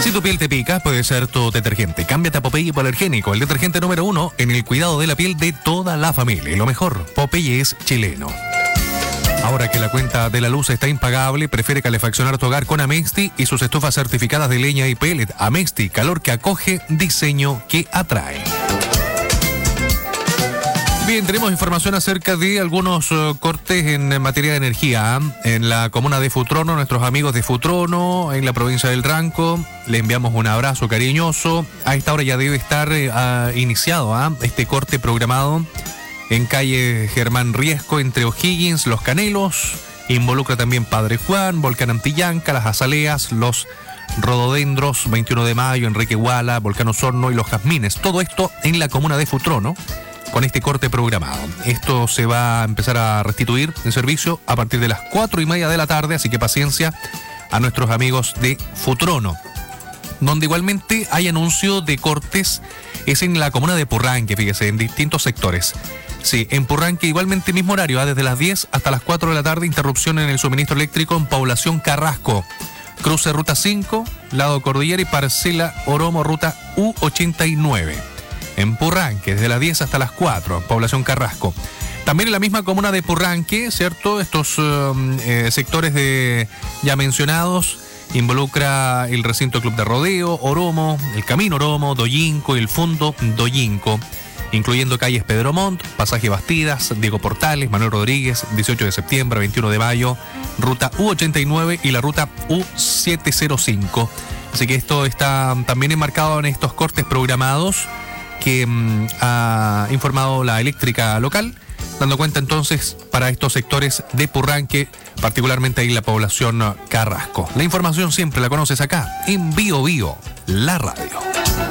Si tu piel te pica, puede ser tu detergente. Cámbiate a Popeye Hipoalergénico, el detergente número 1 en el cuidado de la piel de toda la familia. Y lo mejor, Popeye es chileno. Ahora que la cuenta de la luz está impagable, prefiere calefaccionar tu hogar con Amexti y sus estufas certificadas de leña y pellet. Amexti, calor que acoge, diseño que atrae. Bien, tenemos información acerca de algunos cortes en materia de energía. En la comuna de Futrono, nuestros amigos de Futrono, en la provincia del Ranco, le enviamos un abrazo cariñoso. A esta hora ya debe estar iniciado este corte programado en calle Germán Riesco, entre O'Higgins, Los Canelos. Involucra también Padre Juan, Volcán Antillanca, Las Azaleas, Los Rododendros, 21 de Mayo, Enrique Guala, Volcán Osorno y Los Jazmines. Todo esto en la comuna de Futrono, con este corte programado. Esto se va a empezar a restituir en servicio a partir de las 4:30 de la tarde, así que paciencia a nuestros amigos de Futrono. Donde igualmente hay anuncio de cortes es en la comuna de Purranque, fíjese, en distintos sectores. Sí, en Purranque igualmente mismo horario, desde las 10 hasta las 4 de la tarde, interrupción en el suministro eléctrico en Población Carrasco. Cruce Ruta 5, lado Cordillera y Parcela Oromo, Ruta U89. En Purranque, desde las 10 hasta las 4, Población Carrasco. También en la misma comuna de Purranque, ¿cierto? Estos sectores de ya mencionados involucra el recinto Club de Rodeo, Oromo, el Camino Oromo, Doyinco y el Fondo Doyinco, incluyendo calles Pedro Montt, Pasaje Bastidas, Diego Portales, Manuel Rodríguez, 18 de septiembre, 21 de mayo, Ruta U89 y la Ruta U705. Así que esto está también enmarcado en estos cortes programados que ha informado la eléctrica local, dando cuenta entonces para estos sectores de Purranque, particularmente ahí la población Carrasco. La información siempre la conoces acá, en Bio Bio, la radio.